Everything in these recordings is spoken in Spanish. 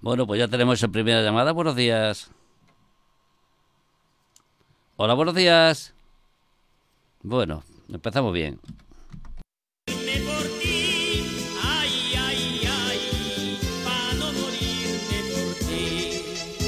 Bueno, pues ya tenemos esa primera llamada. Buenos días. Hola, buenos días. Bueno, empezamos bien. Por ti, ay, ay, ay, pa' no morirme por ti.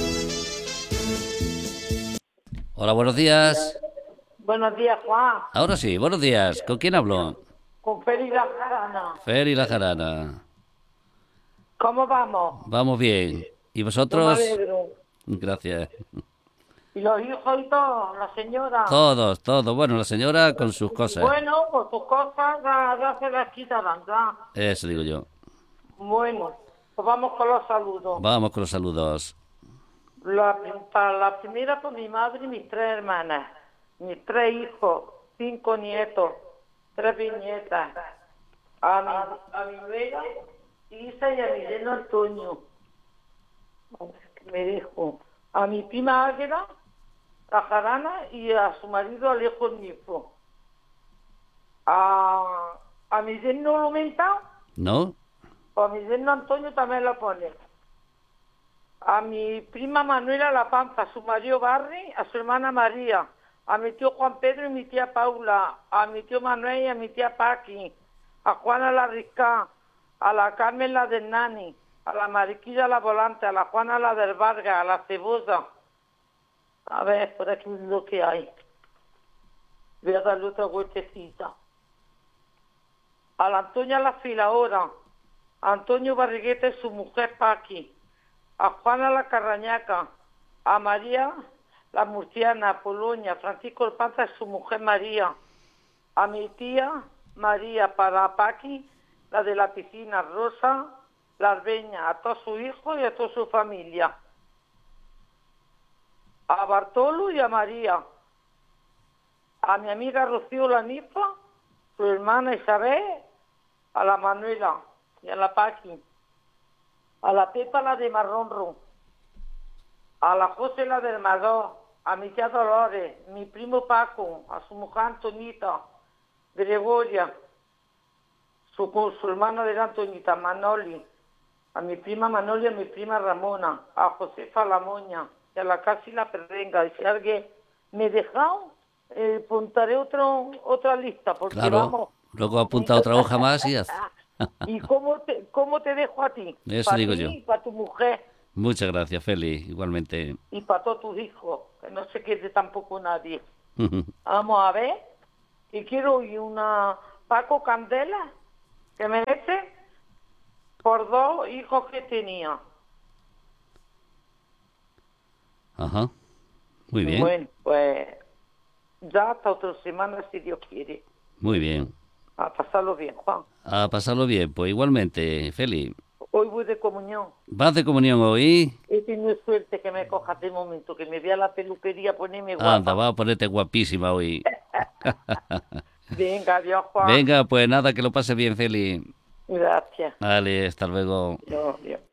Hola, buenos días. Buenos días, Juan. Ahora sí, buenos días. ¿Con quién hablo? Con Félix La Jarana. Fer y la jarana. ¿Cómo vamos? Vamos bien. ¿Y Yo me vosotros? alegro. Gracias. ¿Y los hijos y todo? ¿La señora? Todos. Bueno, la señora con sus cosas. Bueno, pues tus cosas ya se las quitarán, ya. Eso digo yo. Bueno, pues vamos con los saludos. Vamos con los saludos. Para la primera, pues mi madre y mis tres hermanas. Mis tres hijos, 5 nietos, 3 bisnietas. A mi nuera, Isa, y a mi yerno Antonio. ¿Qué me dijo? A mi prima Águeda, a Jarana, y a su marido Alejo Nifo. A mi yerno lo aumenta, ¿No? o a mi yerno Antonio también lo pone. A mi prima Manuela La Panza, a su marido Barry, a su hermana María, a mi tío Juan Pedro y mi tía Paula, a mi tío Manuel y a mi tía Paqui, a Juana la Risca, a la Carmen la del Nani, a la Mariquilla la Volante, a la Juana la del Vargas, a la Cebolla. A ver, por aquí es lo que hay. Voy a darle otra vueltecita. A la Antonia la Filaora, a Antonio Barrigueta y su mujer Paqui, a Juana la Carrañaca, a María la Murciana, a Polonia, a Francisco el Panza y su mujer María, a mi tía María, para Paqui, la de la piscina, Rosa, la Arbeña, a todos sus hijos y a toda su familia, a Bartolo y a María, a mi amiga Rocío la Nifa, su hermana Isabel, a la Manuela y a la Paqui, a la Pepa la de Marronro, a la José la del Madó, a mi tía Dolores, mi primo Paco, a su mujer Antonita, Gregoria, su hermana de la Antonita, Manoli, a mi prima Manoli, a mi prima Ramona, a Josefa la Moña, y a la Casi la Perrenga. Y si alguien me deja, apuntaré otra lista, porque Claro. vamos. Luego apunta otra hoja más y ya está. ¿Y cómo te dejo a ti? Eso Para digo ti yo. y para tu mujer Muchas gracias, Feli. Igualmente. y para todos tus hijos, que no se quede tampoco nadie. Vamos a ver. Y quiero oír una Paco Candela, que merece, por 2 hijos que tenía. Ajá. Muy bien. Bueno, pues ya hasta otra semana, si Dios quiere. Muy bien. A pasarlo bien, Juan. A pasarlo bien. Pues igualmente, Feli. Hoy voy de comunión. ¿Vas de comunión hoy? He tenido suerte que me cojas de momento, que me vea a la peluquería a ponerme Anda, guapa. va a ponerte guapísima hoy. Venga, adiós, Juan. Venga, pues nada, que lo pase bien, Feli. Gracias. Vale, hasta luego. Dios, Dios.